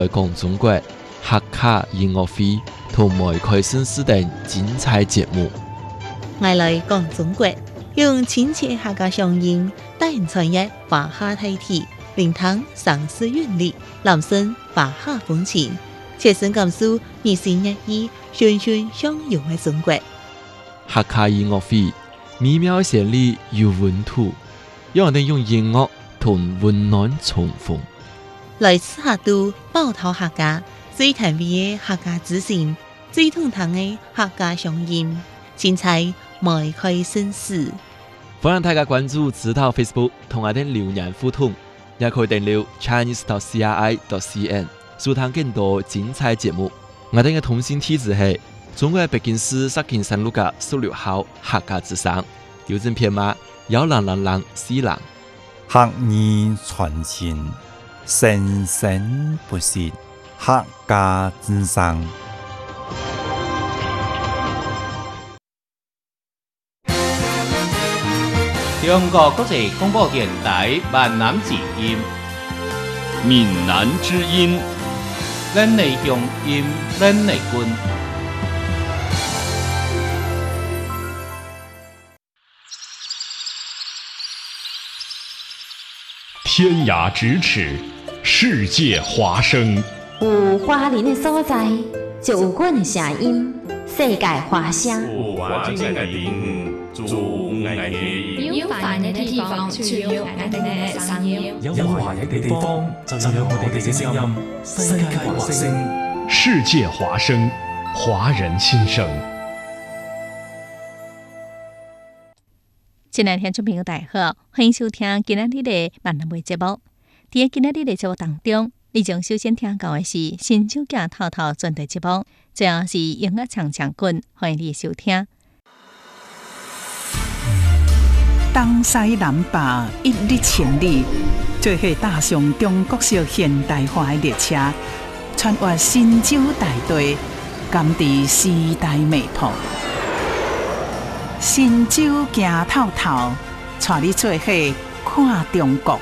来讲中国客家音乐会同埋开盛事等精彩节目。 我来讲中国，用亲切客家乡音带人传阅华夏大体，聆听上世韵律，揽声华夏风情，切身感受日新月异、循循相融的中国。 客家音乐会美妙旋律有温度，让我哋用音乐同温暖重逢。 来自客都宝岛客家最甜美的客家之声，最通透的客家乡音，精彩迈开盛事。 欢迎大家关注指导 Facebook 同我哋留言互动，也可以订阅 chinese.cri.cn 收听更多精彩节目。我哋嘅通信地址係中国北京市石景山路嘅16號客家之聲，郵政編碼10004 客語傳情，生生不息，客家之聲。 中國國際廣播電台閩南之音， 閩南之音， 咱的鄉音，咱的根。 天涯咫尺，世界華聲。 有華人的所在，就有阮的聲音。世界華聲。 有華人的地方，就有愛的音。 有華人的地方，就有愛的聲音。 有華人的地方，就有我哋嘅聲音。世界華聲， 世界華聲，華人心聲。 親愛的聽眾朋友，大家好，歡迎收聽今仔日的閩南話節目。在今仔日的節目當中，你將首先聽到的是新酒家透透專題節目，這樣是音樂長長棍，歡迎你收聽。 東西南北一日千里，做伙踏上中國式現代化的列車，穿越新州大地，甘知時代脈搏。新州行透透，帶你做伙看中國。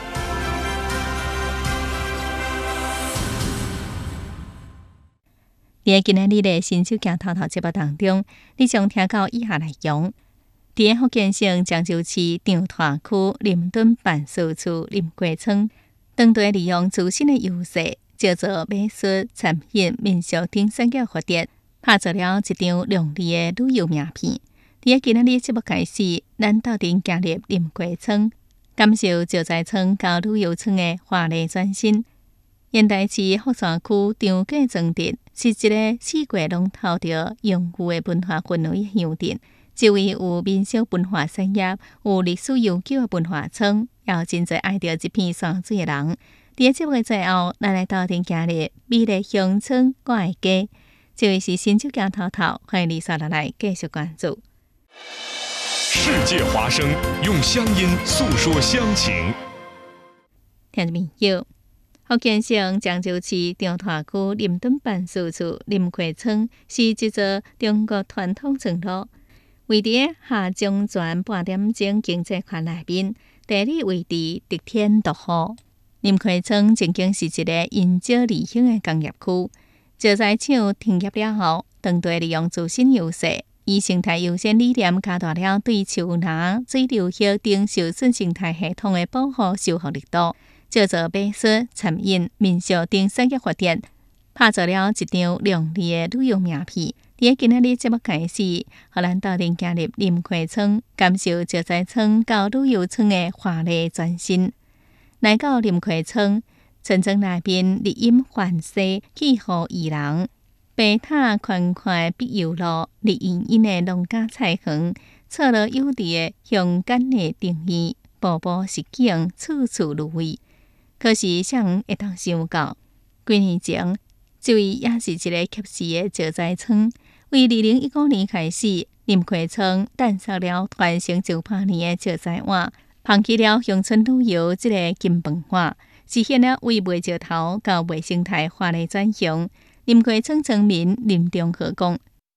在今仔日的新酒行透透節目當中，你將聽到以下內容：在福建省漳州市長大區林頓辦事處林國昌，當地利用自身的優勢，叫做美術、產品、民俗等產業發展，拍造了一張亮麗的旅遊名片。在今仔日節目開始，咱鬥陣加入林國昌，感受石材廠到旅遊村的華麗轉身。現代市福山區張家莊鎮是一個四季攏透着悠久的文化氛圍的鄉鎮，一位有民俗文化產業、有歷史悠久的文化村，也有真濟愛着一片山水的人。在節目的最後，咱來鬥陣加入美麗鄉村我的家，這位是新酒家透透，歡迎你刷落來繼續關注。 世界華聲，用鄉音訴說鄉情。 聽眾朋友，福建省漳州市長大區林頓辦事處林國昌是一座中國傳統村落，位在下中泉半點鐘經濟圈內面，地理位置得天獨厚。林國昌曾經是一個因少離鄉的工業區，石材廠停業了後，當地利用自身優勢，以生態優先理念加大了對樹林、水流域等受損生態系統的保護修復力度，叫做美術、產業、民俗等產業發展，拍造了一張亮麗的旅遊名片。在今仔日節目開始，互咱鬥陣加入林國昌，感受石材廠到旅遊村的華麗轉身。來到林國昌，村莊內邊綠蔭環西，氣候宜人，白塔寬寬碧油路，綠茵茵的農家菜園，錯落有致的鄉間的定義，步步是景，處處入味。可是，誰會當想到，幾年前，這位也是一個及時的石材廠。為2019年開始，林國昌誕生了傳承900年的石材碗，放棄了鄉村旅遊這個金飯碗，實現了為賣石頭到賣生態華麗轉型。林國昌村民林中和講，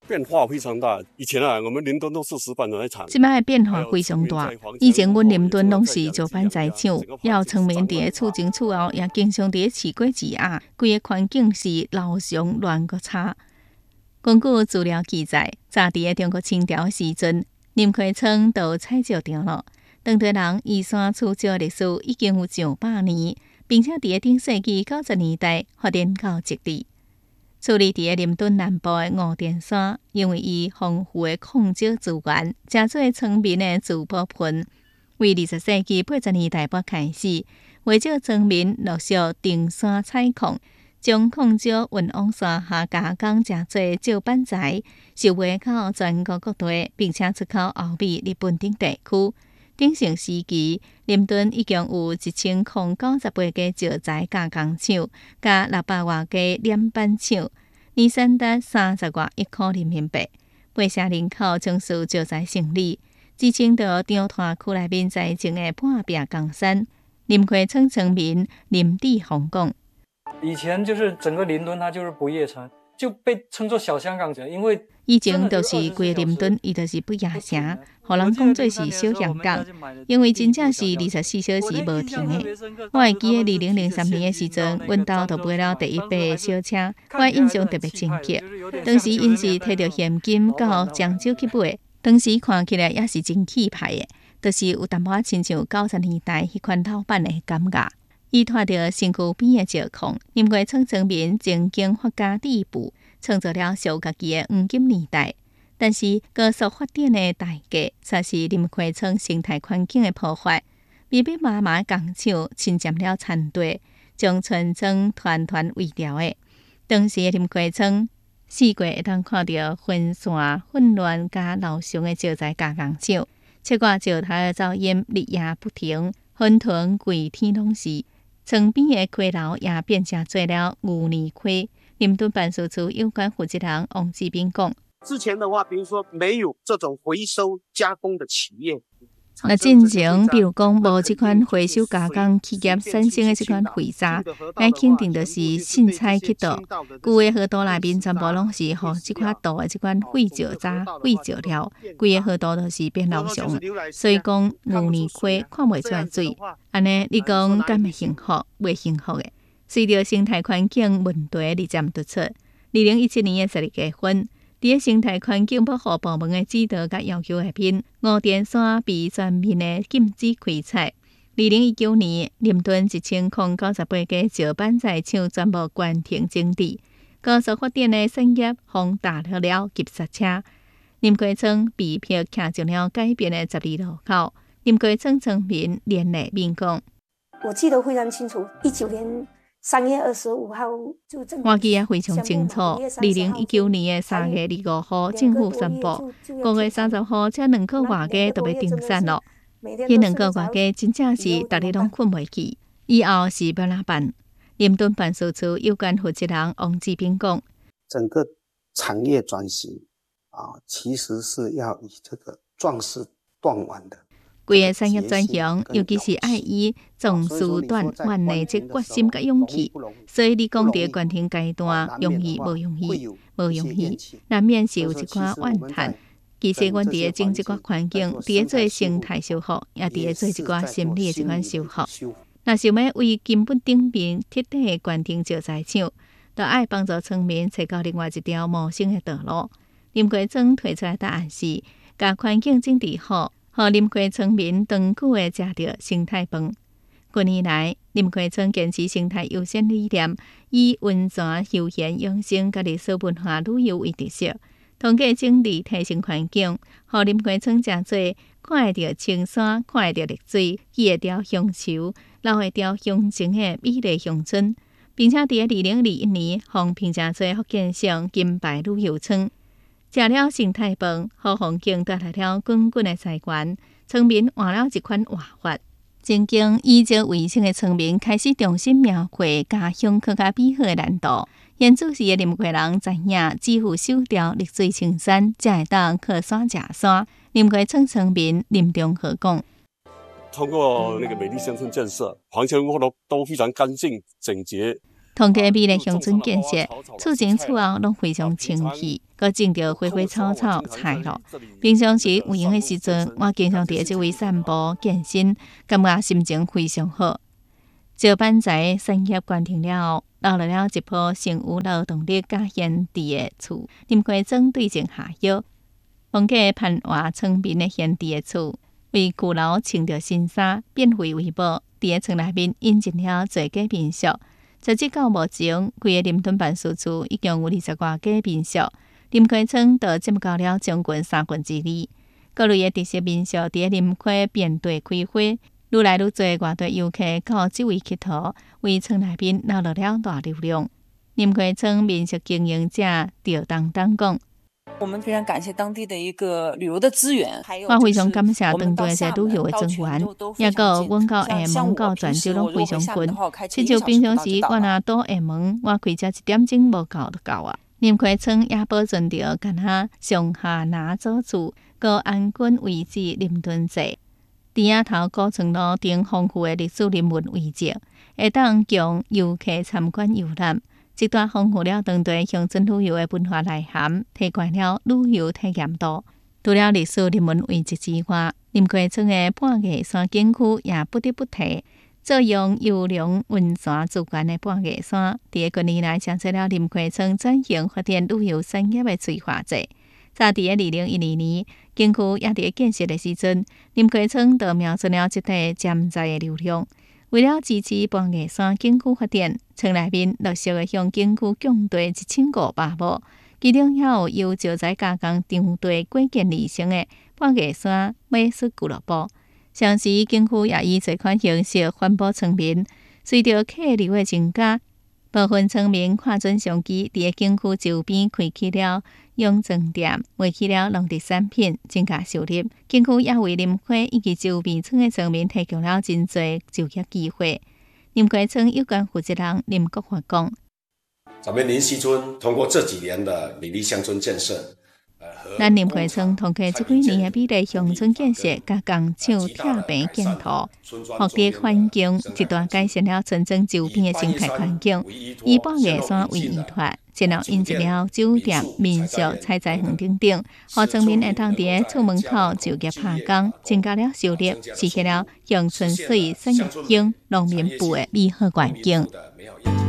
变化非常大。以前啊，我们林敦都是石板仔场， 即摆变化非常大。以前阮林敦拢是石板仔场，也有村民伫厝前厝后，也经常伫饲过鸡鸭，规个环境是老常乱个差。根据资料记载，早伫中国清朝时阵，林溪村就采石场了。当地人移山除石历史已经有900年，并且伫顶世纪90年代发展到极地。矗立伫林敦南部的五殿山，因为伊丰富的矿石资源，真做村民的住宝盆。为20世纪80年代末开始，为少村民陆续登山采矿，将矿石运往山下加工，真做石板材，售卖到全国各地，并且出口欧美、日本等地区。鼎盛时期，林敦已经有1098家石材加工厂，加600多家染板厂，年产达30多亿块人民币。八成人口从事石材生理，支撑着长滩区内面在前的半壁江山。林溪村村民林地宏讲： 以前就是整个林敦，它就是不夜城，就被称作小香港者，因为以前就是规个林敦，伊就是不夜城，互人讲做是小香港，因为真正是24小时无停的。我会记得2003年的时阵，阮兜就买了第一批小车，我印象特别深刻。当时因是摕着现金到漳州去买，当时看起来也是真气派的，就是有淡薄亲像90年代迄款老板的感觉。伊拖着身躯边的石矿，林溪村村民曾经发家致富，创造了属家己的黄金年代。但是高速发展的代价，却是林溪村生态环境的破坏。密密麻麻的工厂侵占了田地，将村庄团团围掉的。当时的林溪村四季会当看到分散、混乱加老常的石材加工厂，切挂石头的噪音日夜不停，混沌规天拢是。村边的溪流也变成做了牛泥溪。林敦办事处有关负责人王志斌讲： 之前的话，比如说没有这种回收加工的企业。 那进前，比如讲无这款回收加工企业产生的这款废渣，那肯定就是凊彩去倒。旧的河道内面全部拢是互这款倒的这款废石渣、废石料，规个河道都是变老常。所以讲牛泥溪看袂出来水，安尼你讲敢会幸福？袂幸福的。随着生态环境问题日渐突出，2017年的12月份。伫生态环境保护部门的指导甲要求下面，五殿山被全面的禁止开采。2019年，林敦1098家石板材厂全部关停整治。高速发展的产业轰打了急刹车。林溪村被迫徛进了改变的12路口。林溪村村民连内面讲： 我记得非常清楚，19年。3月25号就政府， 我记也非常清楚。2019年的3月25号，政府宣布5月30号这2个外家都要停产了。迄2个外家真正是大家拢困袂去。以后是要哪办？林敦办事处有关负责人王志斌讲： 整个产业转型其实是要以这个壮士断腕的。 规个产业转型，尤其是爱以壮士断腕的这决心甲勇气，所以你讲伫关停阶段容易无容易，无容易，难免是有一寡怨叹。其实，阮伫咧种即寡环境，伫咧做生态修复，也伫咧做一寡心理的一款修复。若想要为根本顶面彻底的关停石材厂，就爱帮助村民找到另外一条谋生的道路。林溪村提出来答案是：甲环境整治好。互林溪村民长久的食到生态饭。近年来，林溪村坚持生态优先理念，以温泉、休闲、养生、甲历史文化旅游为特色，通过整理提升环境，互林溪村真侪看会到青山、看会到绿水，记会到乡愁，留会到乡情的美丽乡村，并且伫2021年，获评真侪福建省金牌旅游村。食了生态饭，互环境带来了滚滚的财源，村民换了一款活法。曾经以这为生的村民开始重新描绘家乡更加美好的蓝图。现主时的林溪人知影，只有守掉绿水青山，才会当靠山吃山。林溪村村民林中和讲： 通过那个美丽乡村建设，环境都非常干净整洁。 通过美丽乡村建设，厝前厝后拢非常清气，佮种着花花草草菜咯。平常时有闲的时阵，我经常伫即位散步健身，感觉心情非常好。石板材产业关停了后，留落了一棵生有劳动力甲现地的厝。林开庄对症下药，风格攀活村民的现地的厝，为旧楼穿着新衫，变废为宝。伫个村内面引进了侪家民宿。截至到目前，规个林屯办事处已经有20多家民宿。林开村就占到了将近2/3。各类的特色民宿伫个林开遍地开花。愈来愈多外地游客到这位佚佗，为村内面留落了大流量。林开村民宿经营者赵当讲：“ 我们非常感谢当地的一个旅游的资源， 我非常感谢当地的旅游的资源，也有阮到厦门到泉州拢非常近。亲像平常时我若到厦门，我开车1点钟无到就到啊。林开村也保存着干那上下拿祖厝、高安郡遗址林屯祭。店仔头古村路顶丰富的历史人文遗迹，会当供游客参观游览，极大丰富了当地乡村旅游的文化内涵，提高了旅游体验度。除了历史人文遗迹之外，林开村的半叶山景区也不得不提。作用优良温泉资源的半叶山，伫近年来成为了林开村转型发展旅游产业的催化剂。早伫个2012年，景区也伫建设的时阵，林开村就瞄准了这块潜在的流量。为了支持半叶山景区发展，村内面陆续的向景区供地1500亩，其中也有由石材加工场地改建而成的半叶山美术俱乐部。上时景区也以这款形式环保村民，随着客流的增加，部分村民看准商机，伫个景区周边开起了养殖店，卖起了农特产品，增加收入。景区也为林开以及周边村的村民提供了真侪就业机会。林开村有关负责人林国华讲：“ 咱们林溪村通过这几年的美丽乡村建设。” 咱林开村通过这几年的美丽乡村建设，甲工厂拆平建图，福利环境极大改善了村庄周边的生态环境。以半叶山为依托，进而引进了酒店、民宿、采摘园等等，让村民会当伫厝门口就业打工，增加了收入，实现了乡村水、产业兴、农民富的美好环境。